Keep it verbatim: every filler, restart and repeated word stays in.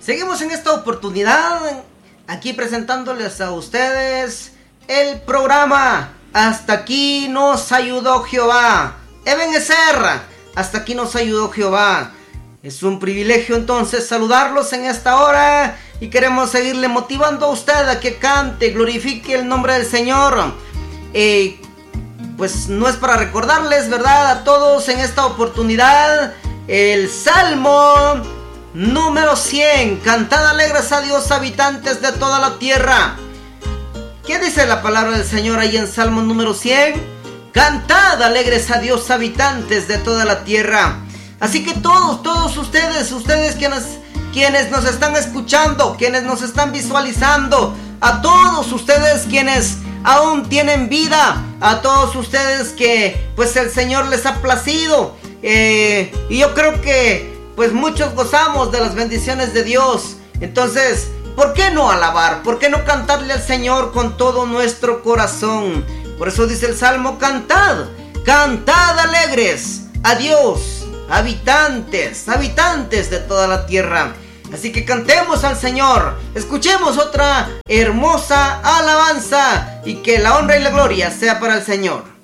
Seguimos en esta oportunidad aquí presentándoles a ustedes el programa Hasta aquí nos ayudó Jehová. Ebenezer, hasta aquí nos ayudó Jehová. Es un privilegio entonces saludarlos en esta hora y queremos seguirle motivando a usted a que cante, glorifique el nombre del Señor. Eh, pues no es para recordarles, ¿verdad?, a todos en esta oportunidad el Salmo número cien. Cantad alegres a Dios, habitantes de toda la tierra. ¿Qué dice la palabra del Señor ahí en Salmo número cien? Cantad alegres a Dios, habitantes de toda la tierra. Así que todos, todos ustedes, ustedes quienes, quienes nos están escuchando, quienes nos están visualizando, a todos ustedes quienes aún tienen vida, a todos ustedes que pues el Señor les ha placido, eh, y yo creo que pues muchos gozamos de las bendiciones de Dios. Entonces, ¿por qué no alabar? ¿Por qué no cantarle al Señor con todo nuestro corazón? Por eso dice el Salmo: cantad, cantad alegres a Dios, habitantes, habitantes de toda la tierra. Así que cantemos al Señor, escuchemos otra hermosa alabanza y que la honra y la gloria sea para el Señor.